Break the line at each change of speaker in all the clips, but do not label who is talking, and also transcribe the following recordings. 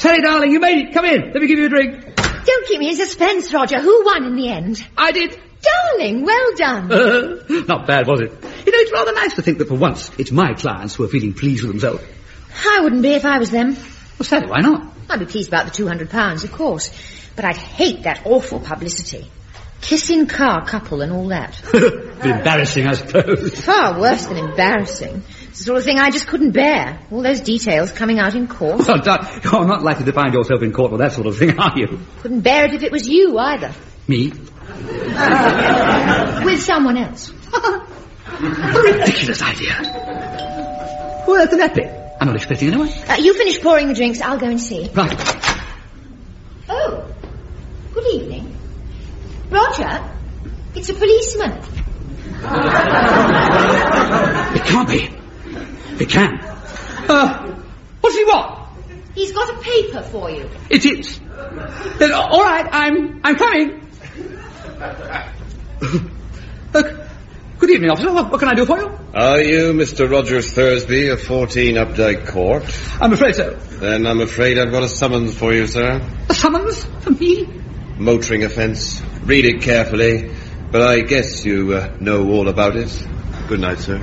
Sally, darling, you made it. Come in. Let me give you a drink.
Don't keep me in suspense, Roger. Who won in the end?
I did.
Darling, well done.
Not bad, was it? You know, it's rather nice to think that for once it's my clients who are feeling pleased with themselves.
I wouldn't be if I was them.
Well, Sally, why not?
I'd be pleased about the £200, of course. But I'd hate that awful publicity. Kissing car couple and all that.
Bit embarrassing, I suppose.
Far worse than embarrassing. It's the sort of thing I just couldn't bear. All those details coming out in court.
Well, you're not likely to find yourself in court with that sort of thing, are you?
Couldn't bear it if it was you, either.
Me?
With someone else.
A ridiculous idea. Well, that's an epic. I'm not expecting anyone.
You finish pouring the drinks. I'll go and see.
Right.
Oh, good evening. Roger, it's a policeman.
It can't be. It can. What's he want?
He's got a paper for you.
It is. Then, all right, I'm coming. Good evening, officer. What can I do for you?
Are you Mr. Rogers Thursby of 14 Updike Court?
I'm afraid so.
Then I'm afraid I've got a summons for you, sir.
A summons for me?
Motoring offence. Read it carefully, but I guess you know all about it. Good night, sir.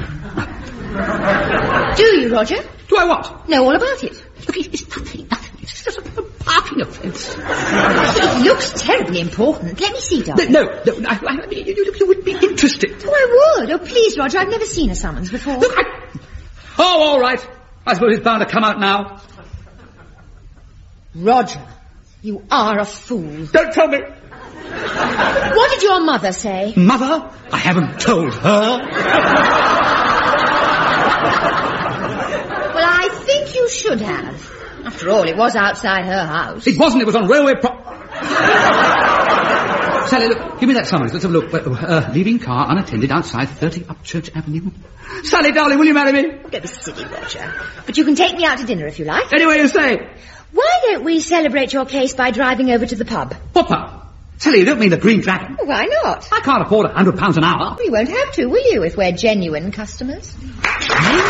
Do you, Roger?
Do I what?
Know all about it.
Look, it's nothing. It's just a parking offence.
It looks terribly important. Let me see, darling.
No, I mean, you would be interested.
Oh, I would. Oh, please, Roger, I've never seen a summons before.
Look, Oh, all right. I suppose it's bound to come out now.
Roger, you are a fool.
Don't tell me.
What did your mother say?
Mother? I haven't told her.
Well, I think you should have. After all, it was outside her house.
It wasn't. It was on railway Sally, look, give me that summons. Let's have a look. Leaving car unattended outside 30 Upchurch Avenue. Sally, darling, will you marry me?
Don't be silly, Roger. But you can take me out to dinner if you like.
Anyway you say.
Why don't we celebrate your case by driving over to the pub?
What pub? Sally, you don't mean the Green Dragon?
Why not?
I can't afford £100 an hour.
You won't have to, will you, if we're genuine customers?